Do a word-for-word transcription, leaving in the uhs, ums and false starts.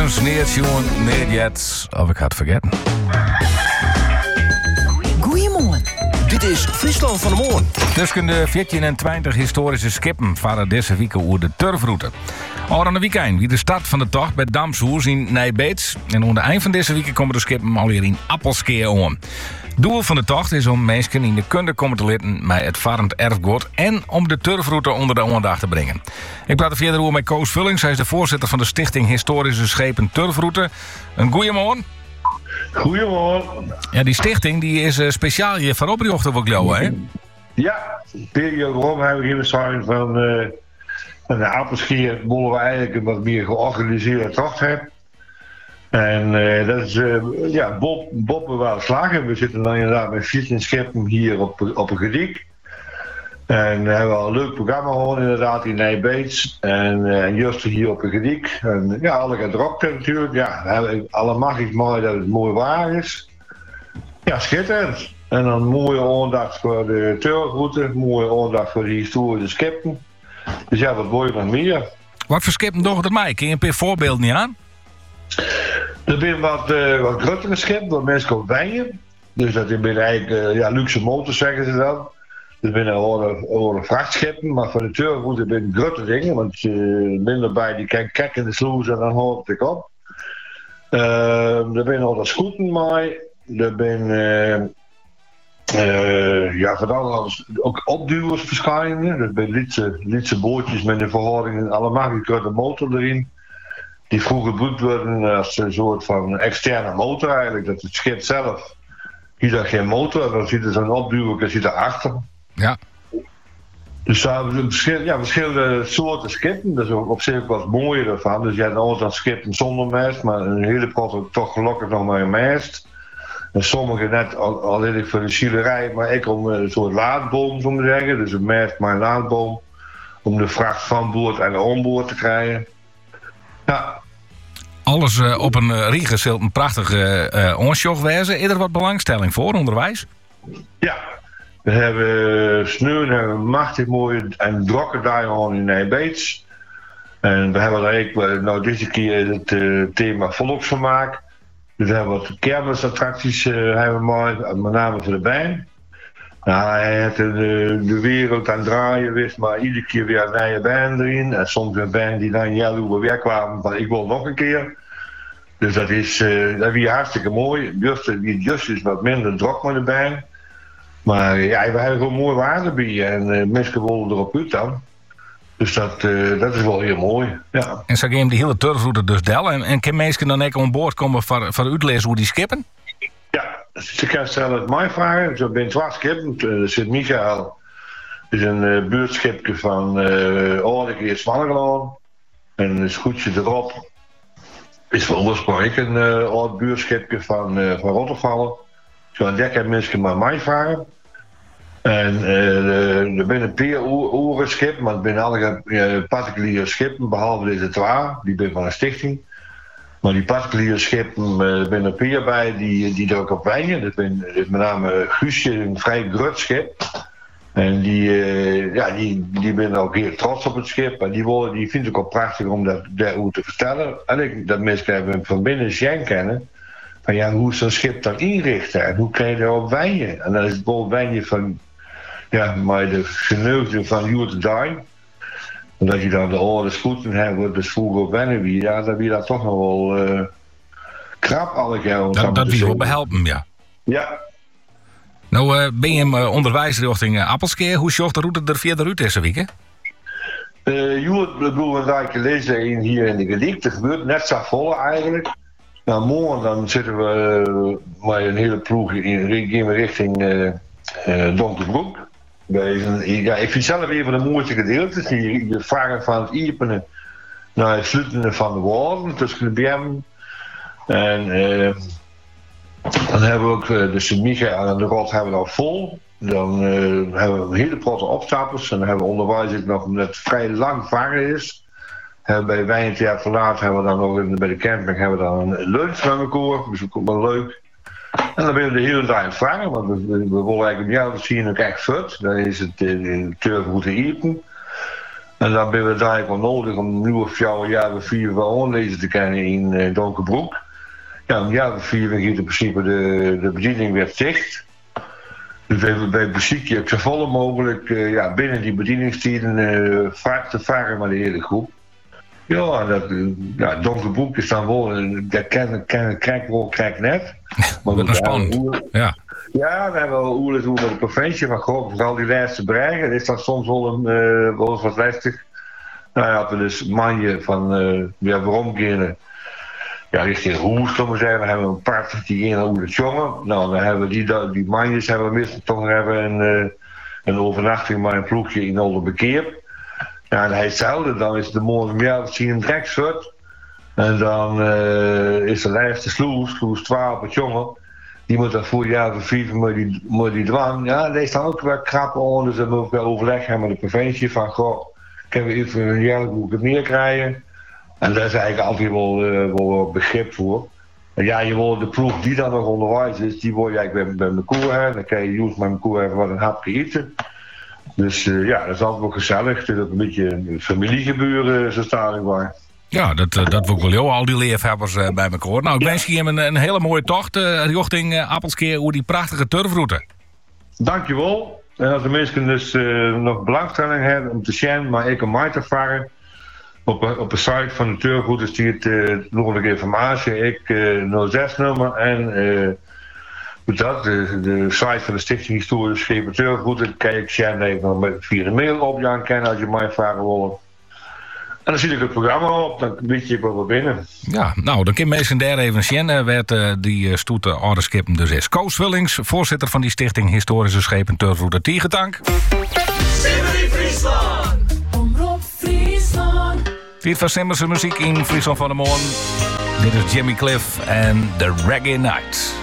Jongens, niet jongen, niet jet. Of ik had het vergeten. Goeiemorgen. Dit is Friesland van de Moorn. Tussen de veertien en twintig historische skippen varen deze week over de turfroute. Al aan de weekend wie de start van de tocht bij Damshoers in Nijbeets. En onder het eind van deze week komen de skippen alweer in Appelskeer om. Doel van de tocht is om mensen in de kunde komen te litten met het varend erfgoed en om de turfroute onder de aandacht te brengen. Ik praat er verder over met Koos Vullings. Hij is de voorzitter van de Stichting Historische Schepen Turfroute. Een goeiemorgen. Goedemorgen. Ja, die stichting die is uh, speciaal hier voor opgericht voor jou, hè? Ja, periode rond hebben we hier zijn van, uh, van de Appelskeer willen we eigenlijk een wat meer georganiseerde tocht hebben. En uh, dat is uh, ja, Bob, Bob bewaard slagen. We zitten dan inderdaad met veertien schepen hier op, op een gediek. En we hebben al een leuk programma gehad inderdaad in Nijbeets. En, uh, en juist hier op een gediek. En ja, alle gedrokt natuurlijk. Ja, we hebben allemaal iets mooi dat het mooi waar is. Ja, schitterend. En dan mooie aandacht voor de turfroute. Mooie aandacht voor de historische schepen. Dus ja, wat wil je nog meer? Wat voor schepen doen er mij? Kun je een paar voorbeelden niet aan? Er zijn wat, uh, wat grotere schepen, wat mensen komen wijnen. Dus dat zijn eigenlijk uh, ja, luxe motors, zeggen ze dan. Er zijn oude vrachtschepen, maar voor de turfroute zijn grote dingen. Want uh, minder bij die kan kijk in de sloes en dan houdt het op. Uh, er zijn al scooters mee. Er zijn uh, uh, ja, van alles ook opduwers verschijnen. Er zijn lietse, lietse bootjes met een verhouding en allemaal een grote motor erin. Die vroeger gebruikt worden als een soort van externe motor eigenlijk. Dat het schip zelf, hier daar geen motor, dan zit er zo'n opduwer, dan zit erachter. Ja. Dus daar hebben we verschil, ja, verschillende soorten schepen. Dat is ook op zich wat mooier ervan. Dus je hebt altijd schepen zonder mast, maar een hele pot toch gelukkig nog maar een mast. En sommige net al, alleen voor de zielerij, maar ik om een soort laadboom, zo te zeggen. Dus een mast maar een laadboom. Om de vracht van boord en onboord te krijgen. Ja. Alles uh, op een uh, Rieger zult een prachtige uh, onsjoch wezen. Is er wat belangstelling voor, onderwijs? Ja, we hebben sneeuw en een machtig mooie en drokke daar in Nijbeets. En we hebben eigenlijk nou deze keer het uh, thema volksvermaak. Dus we hebben wat kermisattracties uh, hebben we met name voor de bijen. Nou, hij heeft de, de wereld aan het draaien wist, maar iedere keer weer een nieuwe band erin. En soms een band die na een jaar weer kwamen van ik wil nog een keer. Dus dat is, uh, dat is hartstikke mooi. Just, die just is wat minder druk met de band. Maar ja, we hebben gewoon mooi waarde bij en uh, mensen willen erop uit dan. Dus dat, uh, dat is wel heel mooi. Ja. En zo gaan die hele turfroute dus delen. En, en kan mensen dan ook aan boord komen voor, voor uitlezen hoe die skippen? Ja, ze kan stellen het mij vragen. Zo ben twaalf schepen. Uh, Sint-Michael is een uh, buurtschipje van uh, Oudekeer Smalgelaan. En een scootje erop is van oorsprong een uh, oud buurtschipje van, uh, van Rotterdam. Zo'n dek mensen maar mij vragen. En uh, er zijn een paar oren schepen, maar het zijn alle uh, particuliere schepen, behalve deze twee, die zijn van een stichting. Maar die particuliere schepen, er zijn een paar bij die, die er ook op wijnen. Dat is met name Guusje, een vrij groot schip. En die, uh, ja, die, die ben ook heel trots op het schip. En die, willen, die vindt het ook prachtig om dat daarover te vertellen. En ik, dat mensen hebben van binnen Sjen kennen. Van ja, hoe is zo'n schip dan inrichten? En hoe krijg je erop wijnen? En dan is het bijvoorbeeld wijnen van, ja, maar de geneugde van Joert de Duin. Omdat je dan de oude scooten hebt, dus vroeger op wennen wie, ja, dan wie dat toch nog wel uh, krap alle keer. Dat, dat wie wel behelpen, ja. Ja. Nou, uh, ben je uh, onderwijs richting uh, Appelskeer. Hoe zocht de route er verder uit deze week, hè? Uh, Joert bedoel een paar keer lezen in, hier in de gedicht. Er gebeurt net zo vol eigenlijk. Nou, morgen dan zitten we uh, met een hele ploeg in, in richting uh, uh, Donkerbroek. Ja, ik vind zelf een van de mooiste gedeeltes. Die, die vragen van het Iepenen naar het sluiten van de woorden tussen de B M. En uh, dan hebben we ook uh, de Sint-Michael en de Rot hebben we al vol. Dan uh, hebben we een hele protte opstappers. En dan hebben we onderwijs ook nog omdat het vrij lang varen is. Uh, bij Wijntheater Verlaat hebben we dan nog in, bij de camping hebben we dan een lunchmemmenkoor. Dus dat komt wel leuk. En dan ben je de hele dag aan het vangen, want we, we, we willen eigenlijk ja, we zien ook echt fut. Dan is het de turfroute Iepen. En dan ben we het eigenlijk wel nodig om nu of jouw jaren vier wel aanlezen te kennen in uh, Donkerbroek. Ja, om jaren vier ging in principe de, de bediening werd dicht. Dus we hebben bij muziekje zo vol mogelijk uh, ja, binnen die bedieningstijden uh, vaak te varen met de hele groep. Ja, dat, uh, ja, Donkerbroek is dan wel, uh, dat ken, ken, krijg ik wel, krijg ik net. Maar dat is spannend, ja. Ja, we hebben wel oerlijk hoe met de provincie, maar gewoon vooral die laatste bereiken, is dat soms wel, een, uh, wel eens wat lastig. Nou ja, we dus manje van uh, weer omkeren. Ja, richting Hoes, zullen we zeggen. We hebben een part die in hoe het jongen. Nou, dan hebben we die, die manjes hebben we meestal toch nog even een, uh, een overnachting met een ploegje in Oldenbekeer. Ja, en hij zelden, dan is de morgen ja, we zien een dreksoort. En dan uh, is de laatste sloes, sloes twaalf het jongen. Die moet dan voor jaar vier moet die, moet die dwang. Ja, die is dan ook wel krap aan, dus dan moet ik wel overleg hebben met de provincie van, goh, kunnen we even een jaar hoe ik het meer krijgen. En daar is eigenlijk altijd wel, uh, wel begrip voor. En ja, je wil de ploeg die dan nog onderwijs is, die wil je eigenlijk bij, bij mijn koer hebben. Dan kan je Joes met mijn koer even wat een hapje eten. Dus uh, ja, dat is altijd wel gezellig. Het is ook een beetje een familiegebeuren, zo staat ik waar. Ja, dat, uh, dat wil ik wel heel, al die leefhebbers uh, bij elkaar. Nou, ik wens je hem een, een hele mooie tocht uh, richting uh, Appelskeer over die prachtige turfroute. Dankjewel. En als de mensen dus uh, nog belangstelling hebben om te zien, maar ik een mij te varen. Op, op de site van de turfroute stiert uh, nog een informatie. Ik uh, nul zes nummer en uh, dat, de, de site van de Stichting Historische Schepen Turfroute kan ik zien even met via de mail op Jan kennen als je mij varen wil. En dan zie ik het programma op, dan weet je wel wat binnen. Ja, nou, dan kan mensen daar even zien. Uh, werd uh, die uh, stoete ouderskippen dus is. Koos Vullings, voorzitter van die Stichting Historische Schepen Turfroute Tiegetank. Viert van Simmerse muziek in Friesland van de Morgen. Dit is Jimmy Cliff en The Reggae Night.